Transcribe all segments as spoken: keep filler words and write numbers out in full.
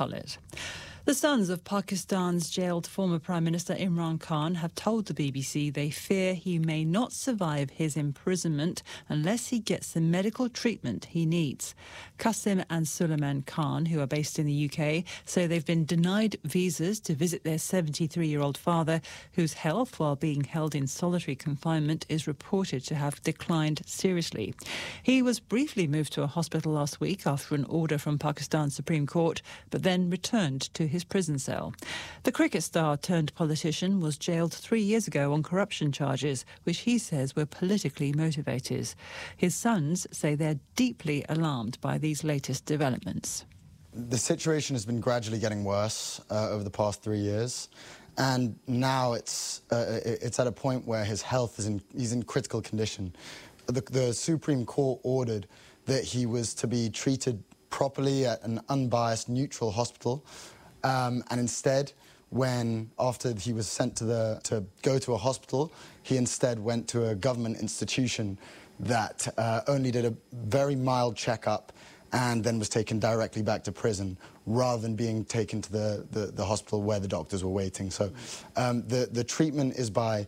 Tullet. The sons of Pakistan's jailed former Prime Minister Imran Khan have told the B B C they fear he may not survive his imprisonment unless he gets the medical treatment he needs. Qasim and Suleiman Khan, who are based in the U K, say they've been denied visas to visit their seventy-three-year-old father, whose health, while being held in solitary confinement, is reported to have declined seriously. He was briefly moved to a hospital last week after an order from Pakistan's Supreme Court, but then returned to his prison cell. The cricket star turned politician was jailed three years ago on corruption charges, which he says were politically motivated. His sons say they're deeply alarmed by these latest developments. The situation has been gradually getting worse uh, over the past three years. And now it's, uh, it's at a point where his health is in, he's in critical condition. The, the Supreme Court ordered that he was to be treated properly at an unbiased, neutral hospital. Um, and instead, when, after he was sent to, the, to go to a hospital, he instead went to a government institution that uh, only did a very mild checkup and then was taken directly back to prison, rather than being taken to the, the, the hospital where the doctors were waiting. So um, the, the treatment is by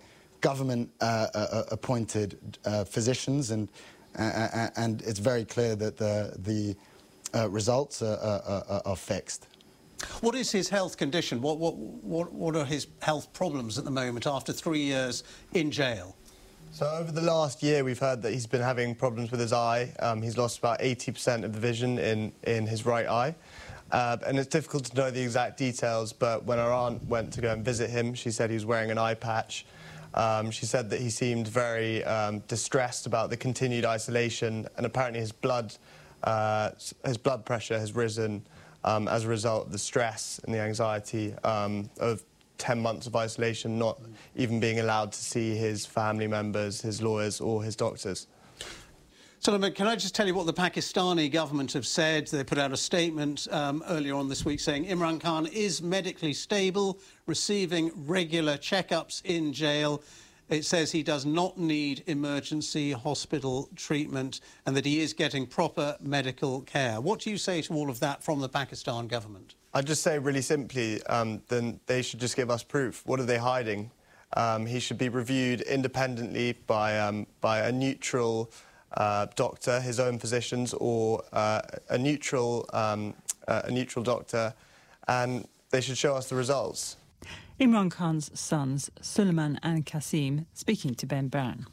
government-appointed uh, uh, physicians, and, uh, and it's very clear that the, the uh, results are, are, are fixed. What is his health condition? What, what, what, what are his health problems at the moment after three years in jail? So over the last year, we've heard that he's been having problems with his eye. Um, he's lost about eighty percent of the vision in, in his right eye. Uh, and it's difficult to know the exact details, but when our aunt went to go and visit him, she said he was wearing an eye patch. Um, she said that he seemed very um, distressed about the continued isolation, and apparently his blood, uh, his blood pressure has risen Um, as a result of the stress and the anxiety um, of ten months of isolation, not even being allowed to see his family members, his lawyers or his doctors. Suleiman, can I just tell you what the Pakistani government have said? They put out a statement um, earlier on this week saying Imran Khan is medically stable, receiving regular checkups in jail. It says he does not need emergency hospital treatment and that he is getting proper medical care. What do you say to all of that from the Pakistan government? I'd just say really simply, um, then they should just give us proof. What are they hiding? Um, he should be reviewed independently by, um, by a neutral uh, doctor, his own physicians, or uh, a, neutral, um, uh, a neutral doctor, and they should show us the results. Imran Khan's sons, Suleiman and Qasim, speaking to Ben Brown.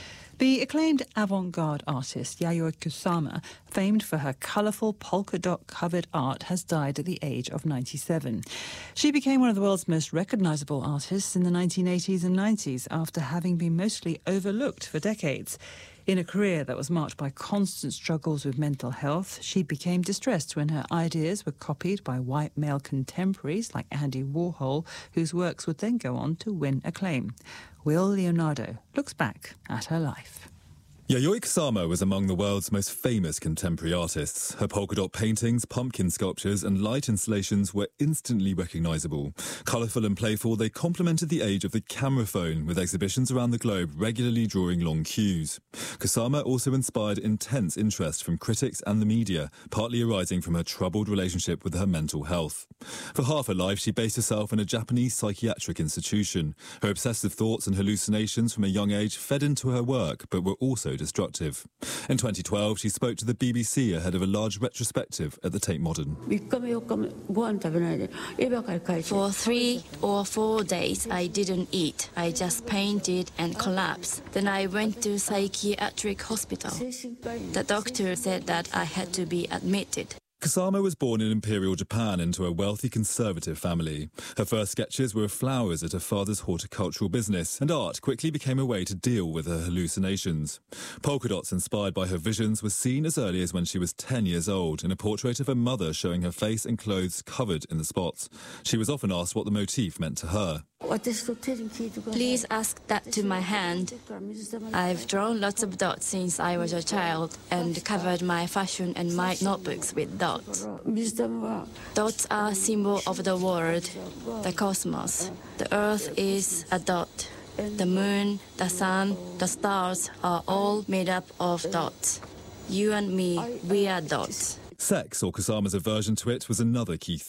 The acclaimed avant-garde artist Yayoi Kusama, famed for her colourful polka-dot-covered art, has died at the age of ninety-seven. She became one of the world's most recognisable artists in the nineteen eighties and nineties after having been mostly overlooked for decades. In a career that was marked by constant struggles with mental health, she became distressed when her ideas were copied by white male contemporaries like Andy Warhol, whose works would then go on to win acclaim. Will Leonardo looks back at her life. Yayoi Kusama was among the world's most famous contemporary artists. Her polka-dot paintings, pumpkin sculptures and light installations were instantly recognisable. Colourful and playful, they complemented the age of the camera phone, with exhibitions around the globe regularly drawing long queues. Kusama also inspired intense interest from critics and the media, partly arising from her troubled relationship with her mental health. For half her life, she based herself in a Japanese psychiatric institution. Her obsessive thoughts and hallucinations from a young age fed into her work, but were also destructive. In twenty twelve, she spoke to the B B C ahead of a large retrospective at the Tate Modern. For three or four days, I didn't eat. I just painted and collapsed. Then I went to psychiatric hospital. The doctor said that I had to be admitted. Kusama was born in Imperial Japan into a wealthy conservative family. Her first sketches were of flowers at her father's horticultural business, and art quickly became a way to deal with her hallucinations. Polka dots inspired by her visions were seen as early as when she was ten years old in a portrait of her mother showing her face and clothes covered in the spots. She was often asked what the motif meant to her. Please ask that to my hand. I've drawn lots of dots since I was a child and covered my fashion and my notebooks with dots. Dots are a symbol of the world, the cosmos. The earth is a dot. The moon, the sun, the stars are all made up of dots. You and me, we are dots. Sex, or Kusama's aversion to it, was another key